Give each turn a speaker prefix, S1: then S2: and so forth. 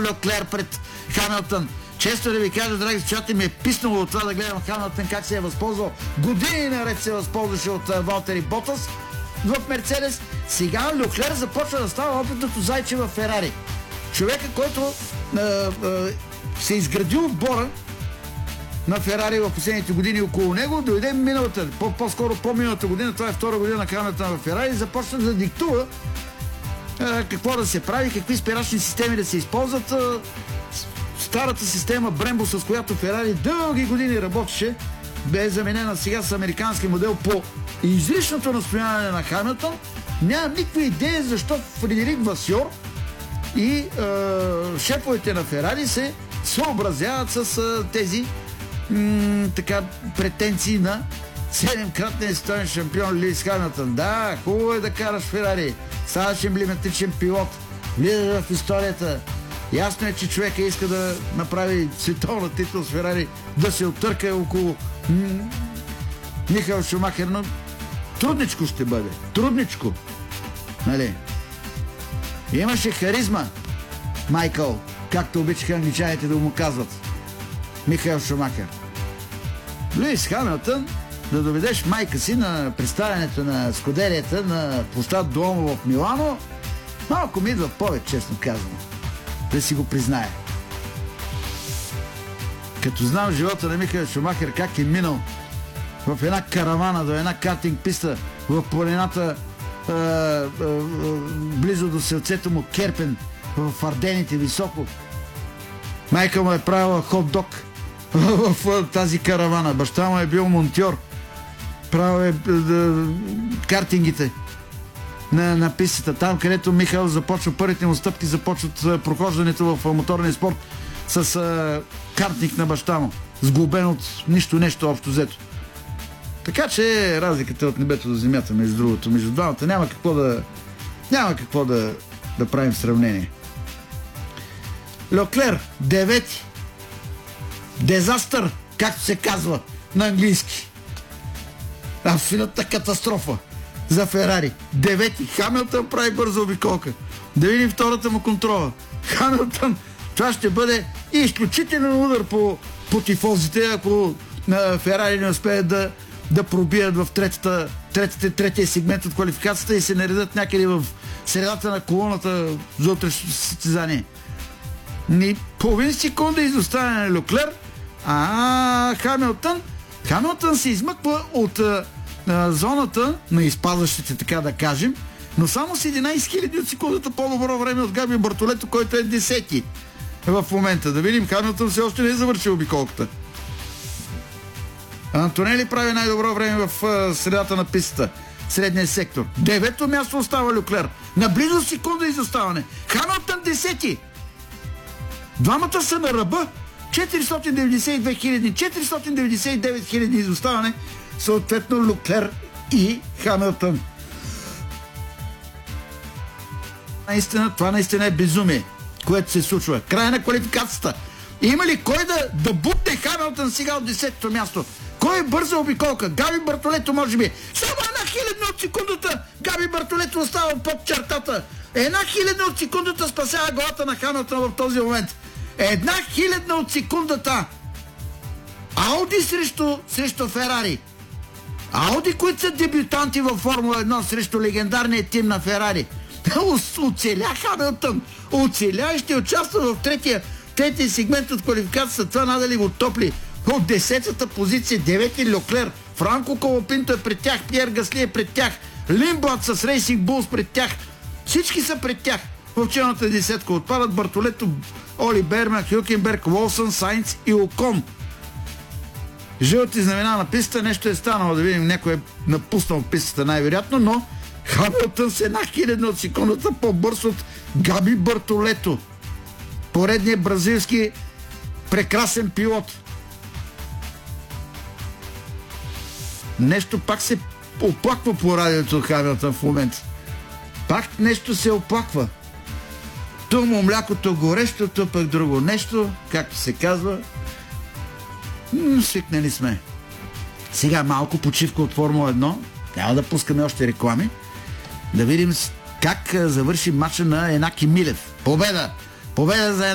S1: Леклер пред Хамилтън. Често да ви кажа, драги слушатели, ми е писнало от това да гледам Хамилтън как се е възползвал. Години наред се възползваше от Валтери Ботас в Мерцедес. Сега Леклер започва да става опитното зайче в Ферари. Човека, който се изградил отбора на Ферари в последните години около него, дойде миналата, по-скоро по-миналата година, това е втора година на Хамилтън в Ферари, и започна да диктува какво да се прави, какви спирачни системи да се използват. Старата система Брембо, с която Ферари дълги години работеше, бе заменена сега с американски модел по изричното настояние на Хамилтън. Няма никаква идея защо Фредерик Васьор и шефовете на Ферари се съобразяват с тези претенции на 7-кратния световен шампион Луис Хамилтън. Да, хубаво е да караш Ферари, ставаш емблематичен пилот, влизаш в историята. Ясно е, че човека иска да направи световна титул с Ферари, да се оттърка около Михаел Шумахер, но трудничко ще бъде. Трудничко. Нали? Имаше харизма, Майкъл, както обичаха англичаните да му казват. Михаел Шумахер. Луис Хамилтън, да доведеш майка си на представянето на скудерията на площад Дуомо в Милано, малко ми идва повече, честно казано. Да си го признае. Като знам живота на Михаел Шумахер как е минал в една каравана до една картинг писта в планината близо до селцето му Керпен, в Ардените високо. Майка му е правила хот-дог в тази каравана. Баща му е бил монтьор. Правил е картингите на пистата. Там, където Михаил започва, първите му стъпки започват прохождането в моторния спорт с картинг на баща му. Сглобен от нещо общо взето. Така че разликата от небето до земята, между другото, между двамата, няма какво да правим сравнение. Леклер, 9-ти. Дезастър, както се казва на английски. Абсолютна катастрофа за Ферари. 9-ти. Хамилтън прави бърза обиколка. Да видим втората му контрола. Хамилтън, това ще бъде изключителен удар по тифозите, ако Ферари не успеят да пробият в третия сегмент от квалификацията и се наредят някъде в средата на колоната за утрешното състезание. Половин секунда изоставяне на Леклер, Хамилтън се измъква от зоната на изпадащите, така да кажем, но само с 11 000 от секундата по-добро време от Габи Бартолето, който е 10-ти в момента. Да видим, Хамилтън все още не е завършил обиколката. Антонели прави най-добро време в средата на пистата. Средния сектор. 9-то място остава Леклер. На близо секунда изоставане. Хамилтън 10-ти. Двамата са на ръба. 492 хиляди, 499 хиляди изоставане. Съответно Леклер и Хамилтън. Това наистина е безумие, което се случва. Край на квалификацията. Има ли кой да бутне Хамилтън сега от 10-то място? Кой е бърза обиколка? Габи Бартолето, може би. Само 1/1000 от секундата Габи Бартолето остава под чертата. 1/1000 от секундата спасява главата на Хамилтън в този момент. 1/1000 от секундата. Ауди срещу Ферари. Ауди, които са дебютанти във Формула 1 срещу легендарния тим на Ферари. Оцеля Хамилтън. Оцеля и ще участва в третия сегмент от квалификацията. Това надали го топли. От 10-та позиция 9-ти Леклер. Франко Колопинто е пред тях. Пиер Гасли е пред тях. Лимблад с Рейсинг Булс пред тях. Всички са пред тях. В челната десетка отпадат Бартолето, Оли Берман, Хюлкенберг, Уолсън, Сайнц и Окон. Жълти знамена на пистата. Нещо е станало, да видим. Някой е напуснал пистата най-вероятно, но Хамилтън с 1/1000 от секундата по-бърз от Габи Бартолето. Поредният бразилски прекрасен пилот. Нещо пак се оплаква по радиото от Хамилтън в момента. Пак нещо се оплаква. То му млякото горещо, то пък друго нещо, както се казва. Свикнали сме. Сега малко почивка от Формула 1. Няма да пускаме още реклами. Да видим как завърши матча на Енаки Милев. Победа! Победа за